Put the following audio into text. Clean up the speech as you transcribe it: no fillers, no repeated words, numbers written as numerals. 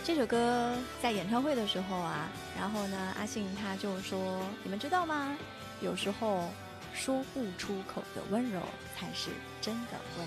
这首歌在演唱会的时候啊，然后呢，阿信他就说：“你们知道吗？有时候说不出口的温柔才是真的温柔。”